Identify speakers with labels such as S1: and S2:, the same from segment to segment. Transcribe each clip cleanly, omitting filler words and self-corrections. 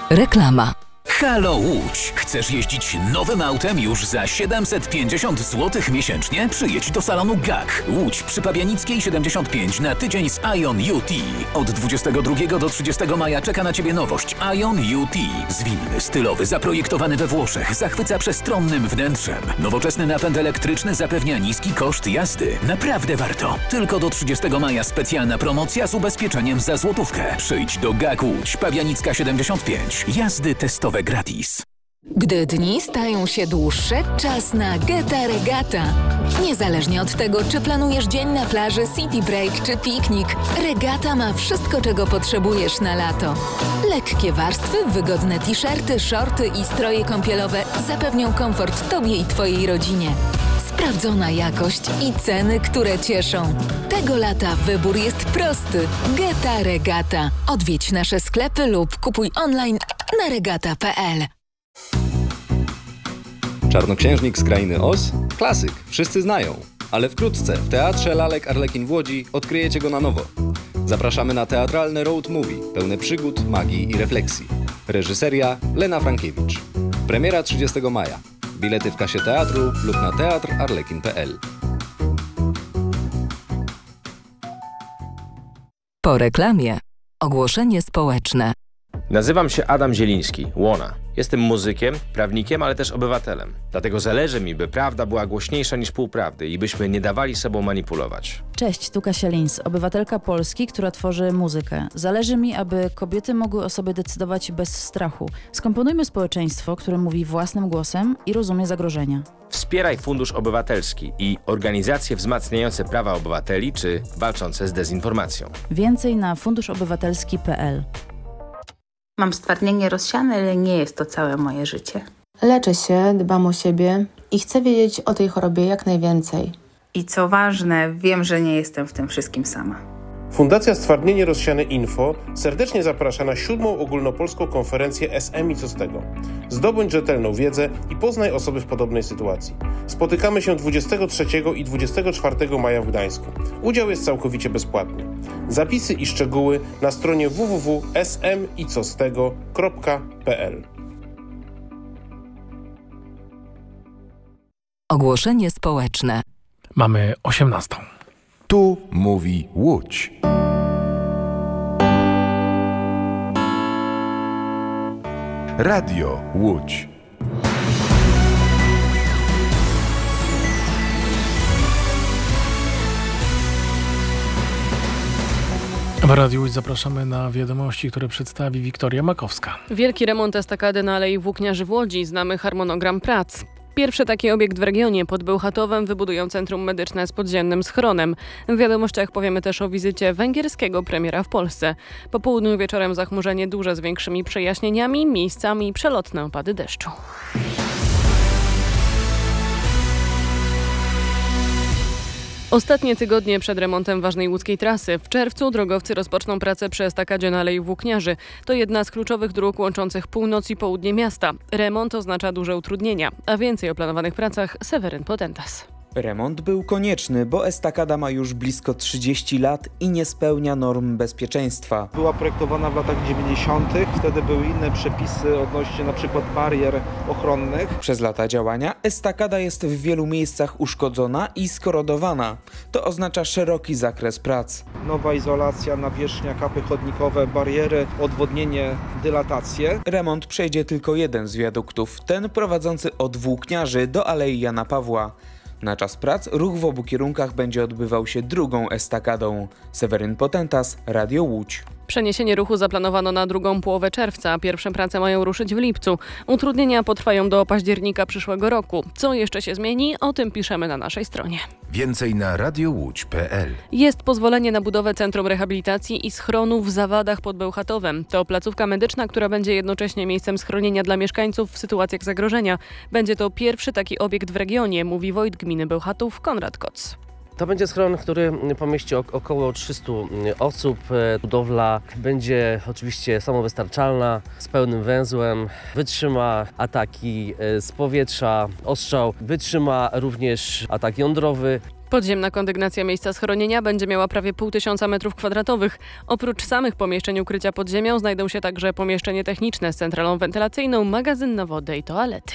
S1: Reklama.
S2: Halo Łódź! Chcesz jeździć nowym autem już za 750 zł miesięcznie? Przyjedź do salonu GAK. Łódź przy Pabianickiej 75 na tydzień z Ion UT. Od 22 do 30 maja czeka na Ciebie nowość Ion UT. Zwinny, stylowy, zaprojektowany we Włoszech, zachwyca przestronnym wnętrzem. Nowoczesny napęd elektryczny zapewnia niski koszt jazdy. Naprawdę warto. Tylko do 30 maja specjalna promocja z ubezpieczeniem za złotówkę. Przyjdź do GAK Łódź, Pabianicka 75. Jazdy testowe gratis.
S1: Gdy dni stają się dłuższe, czas na Geta Regata. Niezależnie od tego, czy planujesz dzień na plaży, city break czy piknik, Regata ma wszystko, czego potrzebujesz na lato. Lekkie warstwy, wygodne t-shirty, shorty i stroje kąpielowe zapewnią komfort Tobie i Twojej rodzinie. Sprawdzona jakość i ceny, które cieszą. Tego lata wybór jest prosty. Geta Regata. Odwiedź nasze sklepy lub kupuj online na regata.pl.
S3: Czarnoksiężnik z krainy Oz? Klasyk, wszyscy znają. Ale wkrótce w Teatrze Lalek Arlekin w Łodzi odkryjecie go na nowo. Zapraszamy na teatralne road movie, pełne przygód, magii i refleksji. Reżyseria Lena Frankiewicz. Premiera 30 maja. Bilety w kasie teatru lub na teatrarlekin.pl.
S1: Po reklamie. Ogłoszenie społeczne.
S4: Nazywam się Adam Zieliński, Łona. Jestem muzykiem, prawnikiem, ale też obywatelem. Dlatego zależy mi, by prawda była głośniejsza niż półprawdy i byśmy nie dawali sobą manipulować.
S5: Cześć, tu Kasia Lins, obywatelka Polski, która tworzy muzykę. Zależy mi, aby kobiety mogły o sobie decydować bez strachu. Skomponujmy społeczeństwo, które mówi własnym głosem i rozumie zagrożenia.
S4: Wspieraj Fundusz Obywatelski i organizacje wzmacniające prawa obywateli czy walczące z dezinformacją.
S5: Więcej na funduszobywatelski.pl.
S6: Mam stwardnienie rozsiane, ale nie jest to całe moje życie.
S7: Leczę się, dbam o siebie i chcę wiedzieć o tej chorobie jak najwięcej.
S6: I co ważne, wiem, że nie jestem w tym wszystkim sama.
S8: Fundacja Stwardnienie Rozsiane Info serdecznie zaprasza na 7. ogólnopolską konferencję SM i co z tego. Zdobądź rzetelną wiedzę i poznaj osoby w podobnej sytuacji. Spotykamy się 23 i 24 maja w Gdańsku. Udział jest całkowicie bezpłatny. Zapisy i szczegóły na stronie www.smicostego.pl.
S1: Ogłoszenie społeczne.
S9: Mamy 18.
S10: Tu mówi Łódź. Radio Łódź.
S9: W Radiu Łódź zapraszamy na wiadomości, które przedstawi Wiktoria Makowska.
S11: Wielki remont estakady na Alei Włókniarzy w Łodzi. Znamy harmonogram prac. Pierwszy taki obiekt w regionie. Pod Bełchatowem wybudują centrum medyczne z podziemnym schronem. W wiadomościach powiemy też o wizycie węgierskiego premiera w Polsce. Po południu wieczorem zachmurzenie duże z większymi przejaśnieniami, miejscami przelotne opady deszczu. Ostatnie tygodnie przed remontem ważnej łódzkiej trasy. W czerwcu drogowcy rozpoczną pracę przy estakadzie na Alei Włókniarzy. To jedna z kluczowych dróg łączących północ i południe miasta. Remont oznacza duże utrudnienia, a więcej o planowanych pracach Seweryn Potentas.
S12: Remont był konieczny, bo estakada ma już blisko 30 lat i nie spełnia norm bezpieczeństwa.
S13: Była projektowana w latach 90. Wtedy były inne przepisy odnośnie na przykład barier ochronnych.
S12: Przez lata działania estakada jest w wielu miejscach uszkodzona i skorodowana. To oznacza szeroki zakres prac.
S13: Nowa izolacja, nawierzchnia, kapy chodnikowe, bariery, odwodnienie, dylatacje.
S12: Remont przejdzie tylko jeden z wiaduktów, ten prowadzący od Włókniarzy do Alei Jana Pawła. Na czas prac ruch w obu kierunkach będzie odbywał się drugą estakadą. Seweryn Potentas, Radio Łódź.
S11: Przeniesienie ruchu zaplanowano na drugą połowę czerwca. Pierwsze prace mają ruszyć w lipcu. Utrudnienia potrwają do października przyszłego roku. Co jeszcze się zmieni? O tym piszemy na naszej stronie.
S10: Więcej na radiołódź.pl.
S11: Jest pozwolenie na budowę Centrum Rehabilitacji i Schronu w Zawadach pod Bełchatowem. To placówka medyczna, która będzie jednocześnie miejscem schronienia dla mieszkańców w sytuacjach zagrożenia. Będzie to pierwszy taki obiekt w regionie, mówi wójt gminy Bełchatów Konrad Koc.
S14: To będzie schron, który pomieści około 300 osób. Budowla będzie oczywiście samowystarczalna, z pełnym węzłem, wytrzyma ataki z powietrza, ostrzał, wytrzyma również atak jądrowy.
S11: Podziemna kondygnacja miejsca schronienia będzie miała prawie 500 m2. Oprócz samych pomieszczeń ukrycia pod ziemią znajdą się także pomieszczenie techniczne z centralą wentylacyjną, magazyn na wodę i toalety.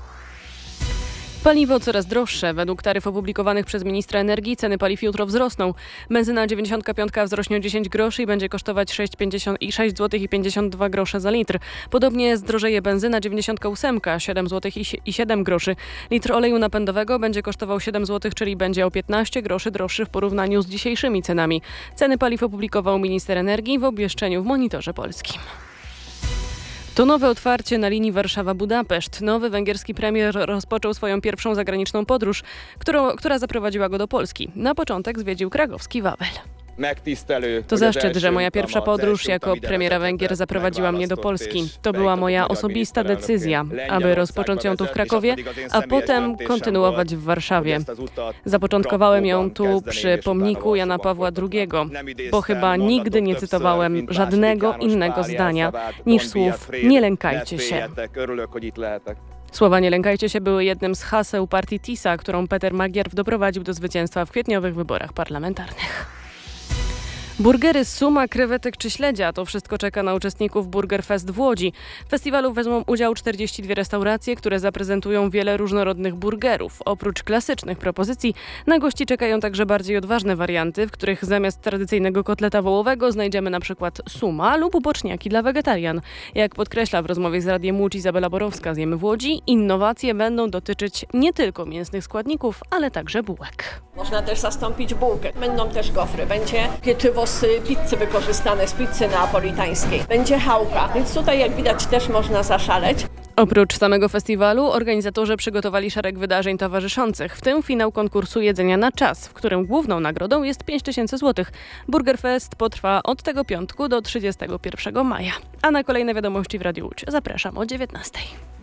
S11: Paliwo coraz droższe. Według taryf opublikowanych przez ministra energii ceny paliw jutro wzrosną. Benzyna 95 wzrośnie o 10 groszy i będzie kosztować 6,52 zł za litr. Podobnie zdrożeje benzyna 98, 7 zł i 7 groszy. Litr oleju napędowego będzie kosztował 7 zł, czyli będzie o 15 groszy droższy w porównaniu z dzisiejszymi cenami. Ceny paliw opublikował minister energii w obwieszczeniu w Monitorze Polskim. To nowe otwarcie na linii Warszawa-Budapeszt. Nowy węgierski premier rozpoczął swoją pierwszą zagraniczną podróż, która zaprowadziła go do Polski. Na początek zwiedził krakowski Wawel. To zaszczyt, że moja pierwsza podróż jako premiera Węgier zaprowadziła mnie do Polski. To była moja osobista decyzja, aby rozpocząć ją tu w Krakowie, a potem kontynuować w Warszawie. Zapoczątkowałem ją tu przy pomniku Jana Pawła II, bo chyba nigdy nie cytowałem żadnego innego zdania niż słów „nie lękajcie się”. Słowa „nie lękajcie się” były jednym z haseł partii TISA, którą Peter Magyar doprowadził do zwycięstwa w kwietniowych wyborach parlamentarnych. Burgery z suma, krewetek czy śledzia – to wszystko czeka na uczestników Burger Fest w Łodzi. W festiwalu wezmą udział 42 restauracje, które zaprezentują wiele różnorodnych burgerów. Oprócz klasycznych propozycji na gości czekają także bardziej odważne warianty, w których zamiast tradycyjnego kotleta wołowego znajdziemy na przykład suma lub boczniaki dla wegetarian. Jak podkreśla w rozmowie z Radiem Łódź Izabela Borowska z Jemy w Łodzi, innowacje będą dotyczyć nie tylko mięsnych składników, ale także bułek.
S15: Można też zastąpić bułkę. Będą też gofry, będzie pieczywo z pizzy wykorzystane, z pizzy neapolitańskiej. Będzie chałka, więc tutaj jak widać też można zaszaleć.
S11: Oprócz samego festiwalu organizatorzy przygotowali szereg wydarzeń towarzyszących, w tym finał konkursu jedzenia na czas, w którym główną nagrodą jest 5000 zł. Burger Fest potrwa od tego piątku do 31 maja. A na kolejne wiadomości w Radiu Łódź zapraszam o 19:00.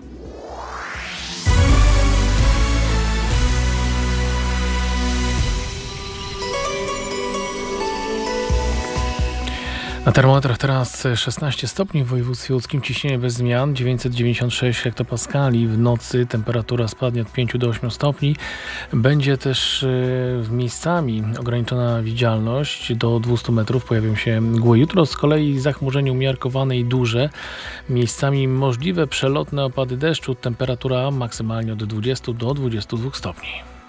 S9: Na termometrach teraz 16 stopni w województwie łódzkim, ciśnienie bez zmian, 996 hektopaskali. W nocy temperatura spadnie od 5 do 8 stopni. Będzie też miejscami ograniczona widzialność do 200 metrów. Pojawią się mgły. Jutro z kolei zachmurzenie umiarkowane i duże. Miejscami możliwe przelotne opady deszczu. Temperatura maksymalnie od 20 do 22 stopni.